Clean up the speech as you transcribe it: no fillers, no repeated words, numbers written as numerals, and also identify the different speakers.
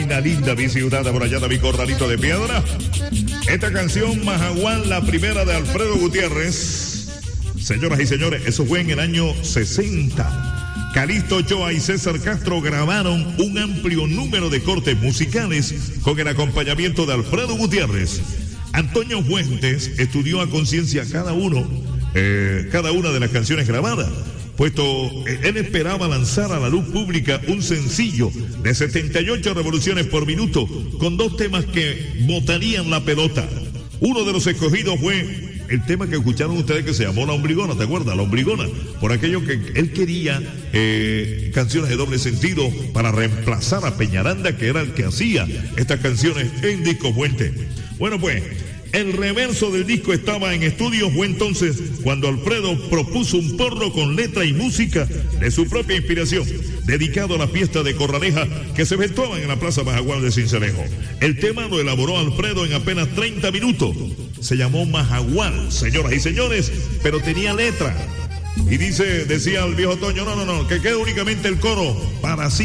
Speaker 1: vaina linda, mi ciudad, por allá de mi corralito de piedra. Esta canción, Majagual, la primera de Alfredo Gutiérrez. Señoras y señores, eso fue en el año 60. Calixto Ochoa y César Castro grabaron un amplio número de cortes musicales con el acompañamiento de Alfredo Gutiérrez. Antonio Fuentes estudió a conciencia cada una de las canciones grabadas, puesto él esperaba lanzar a la luz pública un sencillo de 78 revoluciones por minuto con 2 temas que botarían la pelota. Uno de los escogidos fue el tema que escucharon ustedes que se llamó La Ombrigona, ¿te acuerdas? La Ombrigona, por aquello que él quería canciones de doble sentido para reemplazar a Peñaranda, que era el que hacía estas canciones en Disco Fuente. Bueno, pues, el reverso del disco estaba en estudio. Fue entonces cuando Alfredo propuso un porro con letra y música de su propia inspiración, dedicado a la fiesta de Corraleja que se efectuaba en la Plaza Majagual de Sincelejo. El tema lo elaboró Alfredo en apenas 30 minutos. Se llamó Majagual, señoras y señores, pero tenía letra. Y decía el viejo Toño, no, que quede únicamente el coro para sí.